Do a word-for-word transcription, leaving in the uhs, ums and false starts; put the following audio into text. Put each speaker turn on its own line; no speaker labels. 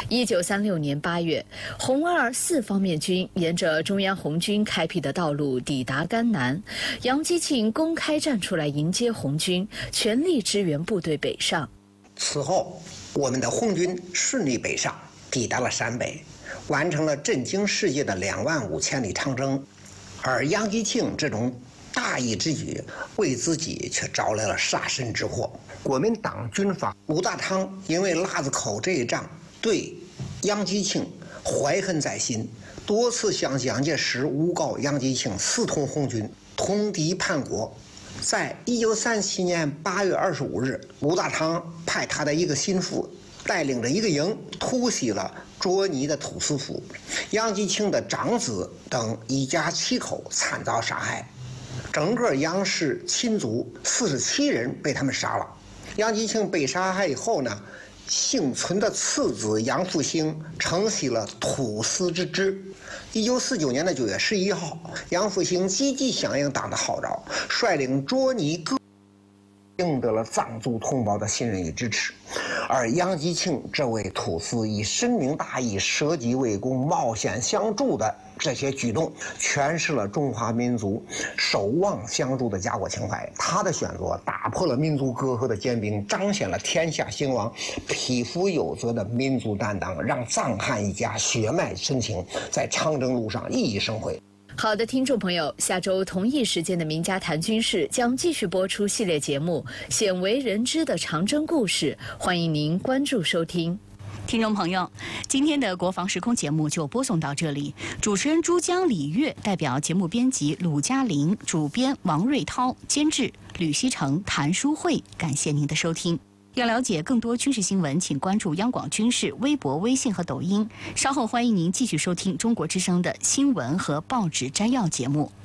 一九三六年八月，红二四方面军沿着中央红军开辟的道路抵达甘南，杨基庆公开站出来迎接红军，全力支援部队北上。
此后，我们的红军顺利北上，抵达了陕北，完成了震惊世界的两万五千里长征。而杨基庆这种大义之举，为自己却招来了杀身之祸。国民党军阀鲁大汤因为腊子口这一仗，对杨基庆怀恨在心，多次向蒋介石诬告杨基庆私通红军，通敌叛国。在一九三七年八月二十五日，鲁大汤派他的一个心腹带领着一个营突袭了卓尼的土司府，杨基庆的长子等一家七口惨遭杀害，整个杨氏亲族四十七人被他们杀了。杨基庆被杀害以后呢，幸存的次子杨复兴承袭了土司之职。一九四九年的九月十一号，杨复兴积极响应党的号召，率领卓尼各赢得了藏族同胞的信任与支持。而杨基庆这位土司以深明大义、舍己为公、冒险相助的这些举动，诠释了中华民族守望相助的家国情怀。他的选择打破了民族隔阂的坚冰，彰显了天下兴亡、匹夫有责的民族担当，让藏汉一家血脉深情在长征路上熠熠生辉。
好的，听众朋友，下周同一时间的《名家谈军事》将继续播出系列节目《鲜为人知的长征故事》，欢迎您关注收听。
听众朋友，今天的国防时空节目就播送到这里。主持人珠江、李月，代表节目编辑鲁嘉玲，主编王瑞涛，监制吕希成、谭淑慧，感谢您的收听。要了解更多军事新闻，请关注央广军事微博、微信和抖音。稍后欢迎您继续收听中国之声的新闻和报纸摘要节目。